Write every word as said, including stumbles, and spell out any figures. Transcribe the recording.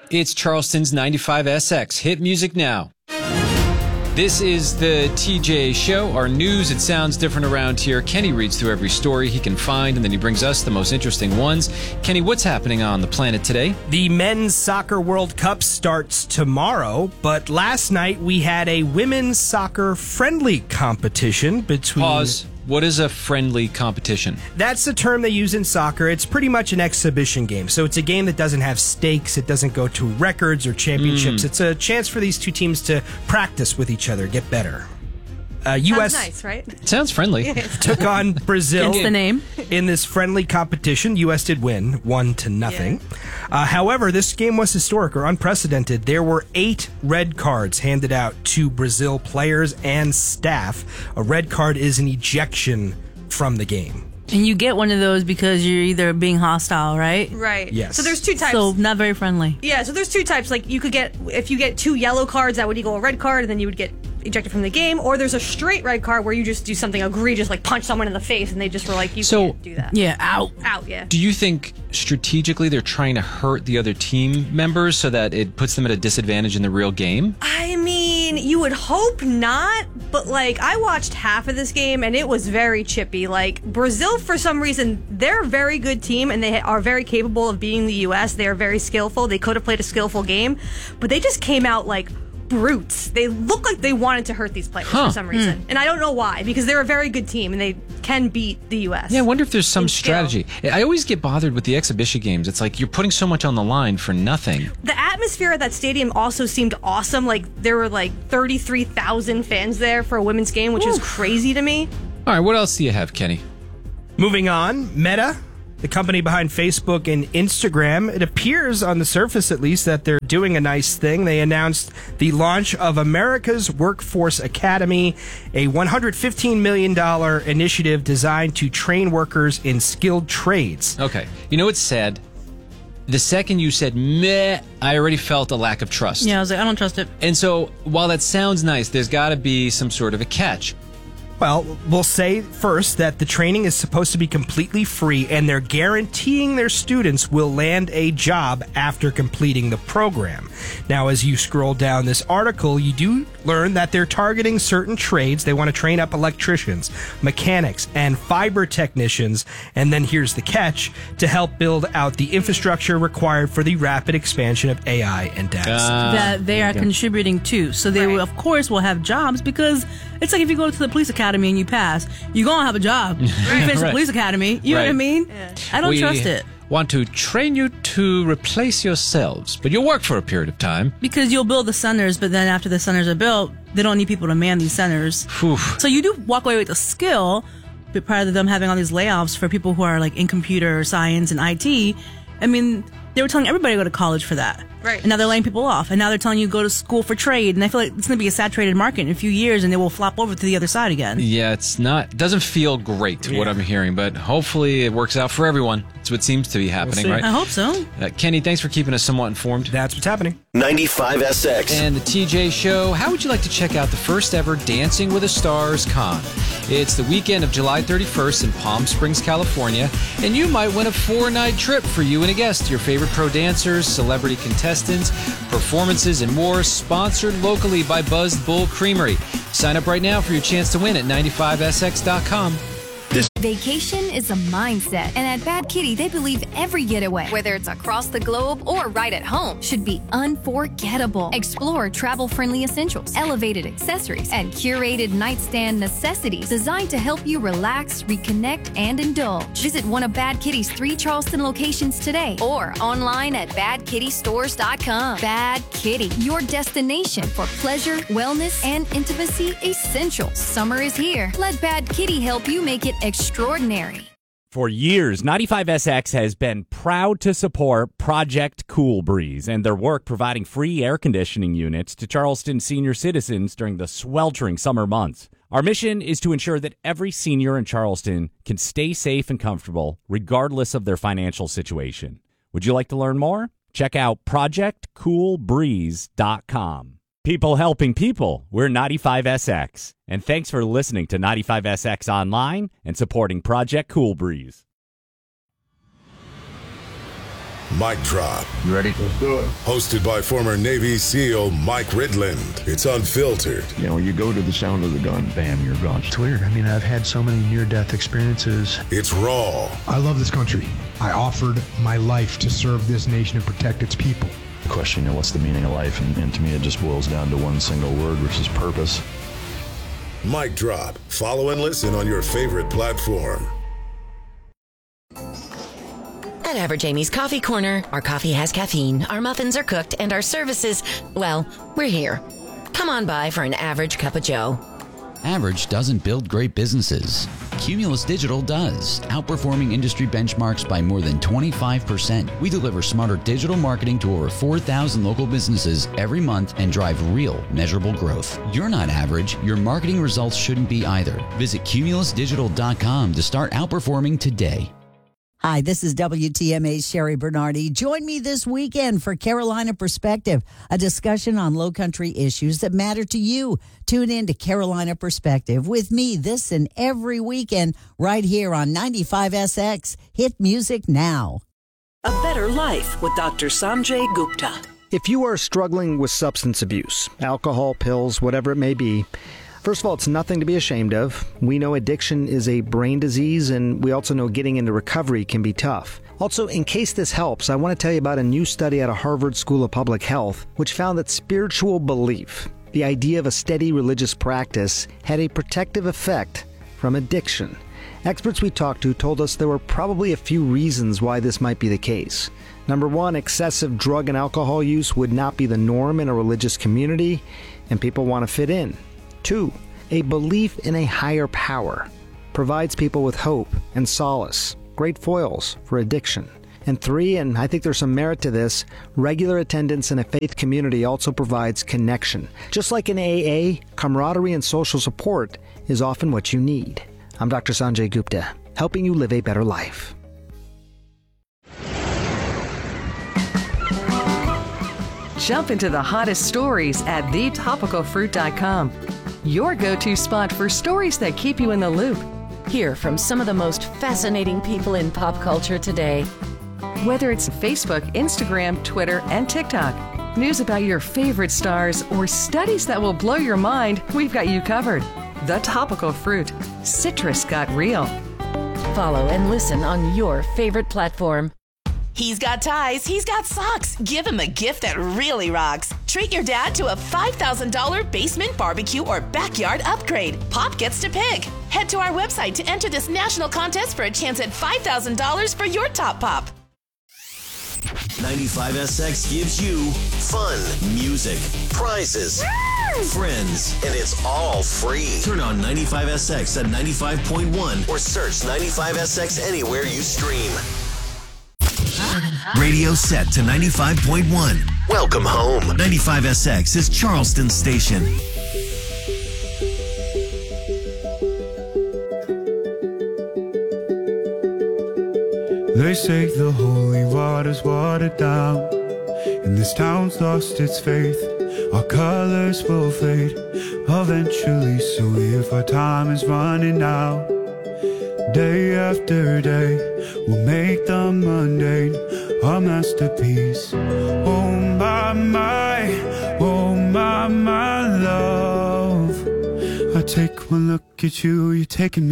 It's Charleston's ninety-five S X. Hit music now. This is the T J Show, our news. It sounds different around here. Kenny reads through every story he can find, and then he brings us the most interesting ones. Kenny, what's happening on the planet today? The Men's Soccer World Cup starts tomorrow, but last night we had a women's soccer friendly competition between... Pause. What is a friendly competition? That's the term they use in soccer. It's pretty much an exhibition game. So it's a game that doesn't have stakes. It doesn't go to records or championships. Mm. It's a chance for these two teams to practice with each other, get better. Uh, U S Sounds nice, right? Sounds friendly. Took on Brazil. It's the name. In this friendly competition. U S did win, one to nothing. Yeah. Uh, however, this game was historic or unprecedented. There were eight red cards handed out to Brazil players and staff. A red card is an ejection from the game. And you get one of those because you're either being hostile, right? Right. Yes. So there's two types. So not very friendly. Yeah, so there's two types. Like, you could get, if you get two yellow cards, that would equal a red card, and then you would get ejected from the game. Or there's a straight red card where you just do something egregious, like punch someone in the face, and they just were like, you so, can't do that. Yeah, out. Out, yeah. Do you think strategically they're trying to hurt the other team members so that it puts them at a disadvantage in the real game? I mean, you would hope not, but like, I watched half of this game and it was very chippy. Like, Brazil, for some reason, they're a very good team and they are very capable of beating the U S. They are very skillful. They could have played a skillful game, but they just came out like brutes. They look like they wanted to hurt these players huh. for some reason. Mm. And I don't know why, because they're a very good team and they can beat the U S. Yeah, I wonder if there's some strategy. Skill. I always get bothered with the exhibition games. It's like you're putting so much on the line for nothing. The atmosphere at that stadium also seemed awesome. Like, there were like thirty-three thousand fans there for a women's game, which Ooh. was crazy to me. All right, what else do you have, Kenny? Moving on, Meta, the company behind Facebook and Instagram, it appears on the surface at least that they're doing a nice thing. They announced the launch of America's Workforce Academy, a one hundred fifteen million dollars initiative designed to train workers in skilled trades. Okay. You know what's sad? The second you said meh, I already felt a lack of trust. Yeah, I was like, I don't trust it. And so while that sounds nice, there's got to be some sort of a catch. Well, we'll say first that the training is supposed to be completely free, and they're guaranteeing their students will land a job after completing the program. Now, as you scroll down this article, you do learn that they're targeting certain trades. They want to train up electricians, mechanics, and fiber technicians. And then here's the catch, to help build out the infrastructure required for the rapid expansion of A I and data uh, that they are contributing to. So they, right. will, of course, will have jobs, because it's like if you go to the police academy and you pass, you're going to have a job. You finish right. the police academy. You right. know what I mean? Yeah. I don't we trust it. Want to train you to replace yourselves, but you'll work for a period of time. Because you'll build the centers, but then after the centers are built, they don't need people to man these centers. Whew. So you do walk away with a skill, but prior to them having all these layoffs for people who are like in computer science and I T, I mean, they were telling everybody to go to college for that. Right. And now they're laying people off. And now they're telling you to go to school for trade. And I feel like it's going to be a saturated market in a few years, and they will flop over to the other side again. Yeah, it's not, doesn't feel great, yeah. what I'm hearing, but hopefully it works out for everyone. That's what seems to be happening, we'll right? I hope so. Uh, Kenny, thanks for keeping us somewhat informed. That's what's happening. ninety-five S X. And the T J Show. How would you like to check out the first ever Dancing with the Stars con? It's the weekend of July thirty-first in Palm Springs, California, and you might win a four-night trip for you and a guest, your favorite pro dancers, celebrity contestants, performances, and more, sponsored locally by Buzzed Bull Creamery. Sign up right now for your chance to win at ninety-five S X dot com. Vacation is a mindset, and at Bad Kitty, they believe every getaway, whether it's across the globe or right at home, should be unforgettable. Explore travel-friendly essentials, elevated accessories, and curated nightstand necessities designed to help you relax, reconnect, and indulge. Visit one of Bad Kitty's three Charleston locations today, or online at bad kitty stores dot com. Bad Kitty, your destination for pleasure, wellness, and intimacy essentials. Summer is here. Let Bad Kitty help you make it extraordinary. For years, ninety-five S X has been proud to support Project Cool Breeze and their work providing free air conditioning units to Charleston senior citizens during the sweltering summer months. Our mission is to ensure that every senior in Charleston can stay safe and comfortable regardless of their financial situation. Would you like to learn more? Check out project cool breeze dot com. People helping people, we're ninety-five S X. And thanks for listening to ninety-five S X Online and supporting Project Cool Breeze. Mic Drop. You ready? Let's do it. Hosted by former Navy SEAL Mike Ridland. It's unfiltered. You know, you go to the sound of the gun, bam, you're gone. It's weird. I mean, I've had so many near-death experiences. It's raw. I love this country. I offered my life to serve this nation and protect its people. The question, you know, what's the meaning of life? And, and to me, it just boils down to one single word, which is purpose. Mic Drop. Follow and listen on your favorite platform. At Average Amy's Coffee Corner, our coffee has caffeine, our muffins are cooked, and our services, well, we're here. Come on by for an average cup of joe. Average doesn't build great businesses. Cumulus Digital does, outperforming industry benchmarks by more than twenty-five percent. We deliver smarter digital marketing to over four thousand local businesses every month and drive real, measurable growth. You're not average. Your marketing results shouldn't be either. Visit cumulus digital dot com to start outperforming today. Hi, this is W T M A's Sherry Bernardi. Join me this weekend for Carolina Perspective, a discussion on low country issues that matter to you. Tune in to Carolina Perspective with me this and every weekend right here on ninety-five S X. Hit music now. A Better Life with Doctor Sanjay Gupta. If you are struggling with substance abuse, alcohol, pills, whatever it may be, first of all, it's nothing to be ashamed of. We know addiction is a brain disease, and we also know getting into recovery can be tough. Also, in case this helps, I want to tell you about a new study out of Harvard School of Public Health, which found that spiritual belief, the idea of a steady religious practice, had a protective effect from addiction. Experts we talked to told us there were probably a few reasons why this might be the case. Number one, excessive drug and alcohol use would not be the norm in a religious community, and people want to fit in. Two, a belief in a higher power provides people with hope and solace, great foils for addiction. And three, and I think there's some merit to this, regular attendance in a faith community also provides connection. Just like in A A, camaraderie and social support is often what you need. I'm Doctor Sanjay Gupta, helping you live a better life. Jump into the hottest stories at the topical fruit dot com. Your go-to spot for stories that keep you in the loop. Hear from some of the most fascinating people in pop culture today. Whether it's Facebook, Instagram, Twitter, and TikTok, news about your favorite stars, or studies that will blow your mind, we've got you covered. The Topical Fruit. Citrus got real. Follow and listen on your favorite platform. He's got ties, he's got socks. Give him a gift that really rocks. Treat your dad to a five thousand dollars basement barbecue or backyard upgrade. Pop gets to pick. Head to our website to enter this national contest for a chance at five thousand dollars for your top pop. ninety-five S X gives you fun, music, prizes, friends, and it's all free. Turn on ninety-five S X at ninety-five point one or search ninety-five S X anywhere you stream. Radio set to ninety-five point one. Welcome home. ninety-five S X is Charleston's station. They say the holy water's watered down, and this town's lost its faith. Our colors will fade eventually, so if our time is running out, day after day, we'll make the mundane a masterpiece. Oh my, my, oh my, my love. I take one look at you, you're taking me